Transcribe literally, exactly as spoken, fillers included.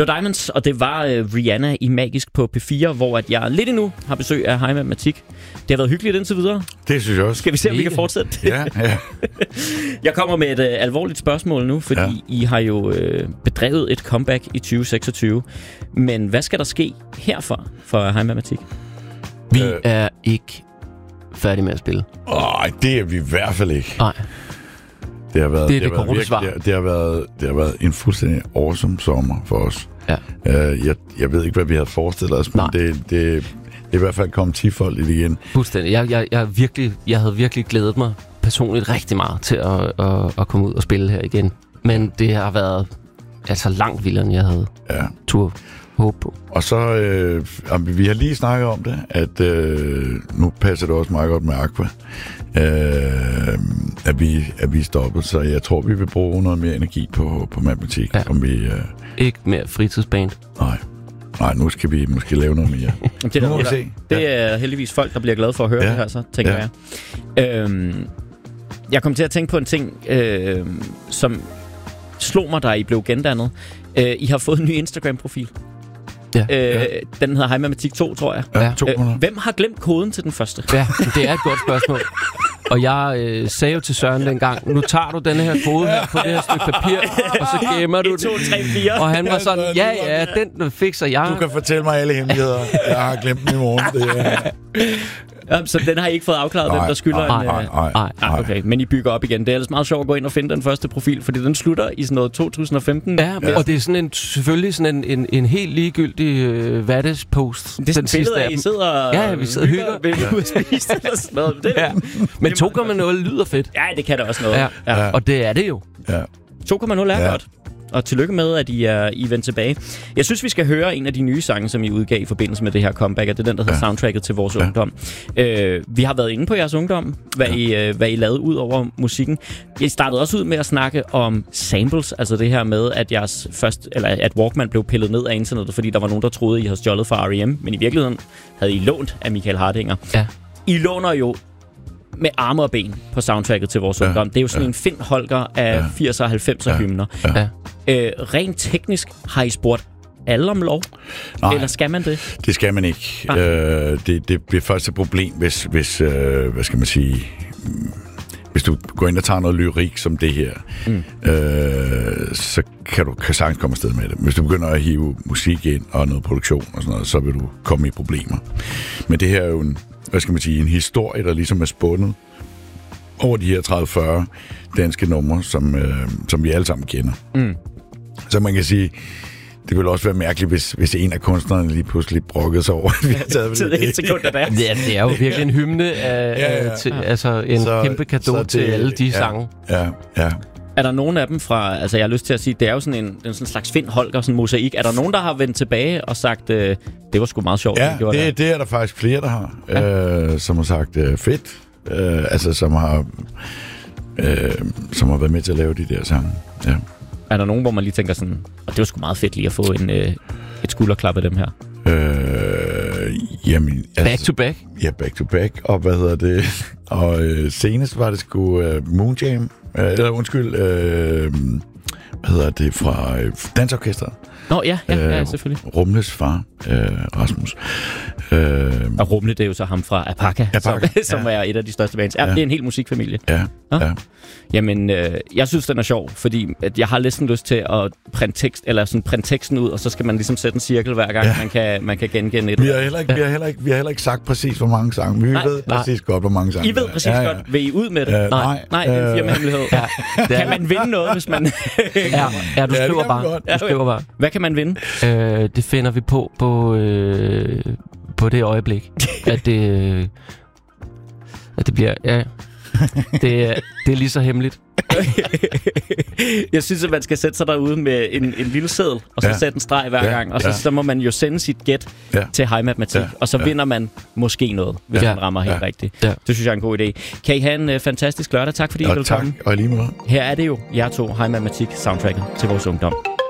Det var Diamonds, og det var uh, Rihanna i Magisk på P fire, hvor at jeg lidt endnu har besøg af Hej Matematik. Det har været hyggeligt indtil videre. Det synes jeg også. Skal vi se, om vi kan fortsætte? Ja, ja. Jeg kommer med et uh, alvorligt spørgsmål nu, fordi ja. I har jo uh, bedrevet et comeback i tyve seksogtyve. Men hvad skal der ske herfra for Hej Matematik? Vi øh. er ikke færdige med at spille. Nej, det er vi i hvert fald ikke. Nej. Det har været, det er det, det korte svar. Det, det, har været, det har været en fuldstændig awesome sommer for os. Ja. Uh, jeg, jeg ved ikke, hvad vi havde forestillet os, men det, det, det er i hvert fald kommet tifoldigt igen. Fuldstændig. Jeg, jeg, jeg, virkelig, jeg havde virkelig glædet mig personligt rigtig meget til at, at, at komme ud og spille her igen. Men det har været altså langt vildere, end jeg havde ja. tur håbe på. Og så, øh, vi har lige snakket om det, at øh, nu passer det også meget godt med Aqua, øh, at, vi, at vi er stoppet, så jeg tror, vi vil bruge noget mere energi på, på matematik. Ja. Om vi, øh... Ikke mere fritidsband. Nej. Nej, nu skal vi måske lave noget mere. det, er der, det, det er heldigvis folk, der bliver glade for at høre ja. det her, så tænker ja. jeg. Øhm, jeg kom til at tænke på en ting, øh, som slog mig, da I blev gendannet. Øh, I har fået en ny Instagram-profil. Ja. Øh, ja. Den hedder Hej Matematik to, tror jeg. Ja, to hundrede. Øh, hvem har glemt koden til den første? Ja, det er et godt spørgsmål. Og jeg øh, sagde jo til Søren dengang, nu tager du denne her kode her på det her stykke papir, og så gemmer du et, to, tre, fire. Og han var sådan, ja, ja, den fikser jeg. Du kan fortælle mig alle hemmeligheder. Jeg har glemt dem i morgen. Det er... Ja, så den har I ikke fået afklaret, nej, hvem der skylder nej, en... Nej, nej, nej, nej. Okay, men I bygger op igen. Det er ellers meget sjovt at gå ind og finde den første profil, fordi den slutter i sådan noget to tusind og femten. Ja, ja. Og det er sådan en, selvfølgelig sådan en, en, en helt ligegyldig øh, Vattes-post. Det er sådan et billede af, I sidder og ja, vi sidder og hygger. Vil du at spise eller sådan noget. Det, ja. Men to komma nul lyder fedt. Ja, det kan da også noget. Ja. Ja. Og det er det jo. Ja. to komma nul er ja. godt. Og tillykke med, at I er I vendt tilbage. Jeg synes, vi skal høre en af de nye sange, som I udgav i forbindelse med det her comeback, og det er den, der hedder ja. Soundtracket til vores ja. ungdom. Øh, vi har været inde på jeres ungdom, hvad, ja. I, øh, hvad I lavede ud over musikken. Jeg startede også ud med at snakke om samples, altså det her med, at jeres først, eller at Walkman blev pillet ned af internettet, fordi der var nogen, der troede, I havde stjålet fra R E M, men i virkeligheden havde I lånt af Michael Hardinger. Ja. I låner jo med arme og ben på soundtracket til vores ja. ungdom. Det er jo sådan ja. en Finn Holger af ja. firserne og halvfemserne ja. hymner. Ja. Øh, rent teknisk har I spurgt alle om lov? Nej, eller skal man det? Det skal man ikke. Øh, det, det bliver først et problem, hvis, hvis øh, hvad skal man sige, hvis du går ind og tager noget lyrik som det her, mm. øh, så kan du kan sagtens komme afsted med det. Hvis du begynder at hive musik ind og noget produktion og sådan noget, så vil du komme i problemer. Men det her er jo en, hvad skal man sige, en historie, der ligesom er spundet over de her tredive fyrre danske numre, som, øh, som vi alle sammen kender. Mm. Så man kan sige, det ville også være mærkeligt, hvis, hvis en af kunstnerne lige pludselig brokkede sig over, at vi har taget det. Et sekund der. Ja, det er jo virkelig en hymne af, ja, ja. Til, altså en så, kæmpe cadeau til alle de ja, sange. Ja, ja. Er der nogen af dem fra, altså jeg har lyst til at sige, det er jo sådan en, en sådan slags Finn Holger, sådan en mosaik. Er der nogen, der har vendt tilbage og sagt, øh, det var sgu meget sjovt? Ja, det, det, det er der faktisk flere, der har, ja. øh, som har sagt, øh, fedt. Øh, altså, som har, øh, som har været med til at lave de der sange. Ja. Er der nogen, hvor man lige tænker sådan, og det var sgu meget fedt lige at få en, øh, et skulderklap af dem her? Øh, jamen, altså, back to back? Ja, back to back. Og hvad hedder det? Og øh, senest var det sgu øh, Moonjam. Øh, eller undskyld, øh, hvad hedder det? Fra øh, Dansorkestret. Nå ja, ja, ja, selvfølgelig. Rumles far, øh, Rasmus. Øh, og Rumle, det er jo så ham fra Apaka, Apaka som, som ja. er et af de største bands. Ja, ja. Det er en hel musikfamilie. Ja, ja. ja. Jamen, øh, jeg synes, den er sjov, fordi at jeg har næsten lyst til at printe tekst, eller sådan printe teksten ud, og så skal man ligesom sætte en cirkel hver gang, ja. man kan, man kan gengælde et. Vi har heller ikke, vi har heller ikke, vi har heller ikke sagt præcis, hvor mange sange. Vi nej, ved nej. præcis godt, hvor mange sange. I ved præcis ja, ja. godt. Vil I ud med det? Uh, nej. Nej, det er en firmahemmelighed. Ja. Kan man vinde noget, hvis man... ja, ja, du skriver ja, bare. Du skriver bare. Hvad kan man vinde? Øh, det finder vi på på, øh, på det øjeblik, at det, at det bliver... Ja, det, er, det er lige så hemmeligt. Jeg synes, at man skal sætte sig derude med en, en lille seddel, og så ja. sætte en streg hver ja. gang. Og så, ja. så må man jo sende sit gæt ja. til Hej Matematik, ja. og så ja. vinder man måske noget, hvis ja. man rammer helt ja. rigtigt. Ja. Det synes jeg er en god idé. Kan I have en uh, fantastisk lørdag. Tak fordi I ville komme. Tak, og lige måde. Her er det jo jer to, Hej Matematik, soundtracket til vores ungdom.